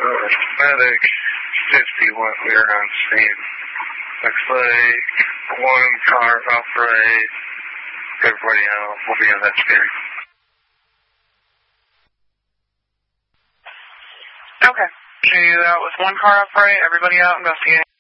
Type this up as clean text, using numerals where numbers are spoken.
Medic 50 went clear on scene. Looks like one car upright. Everybody else will be investigating. Okay. So you out with one car upright, everybody out investigating.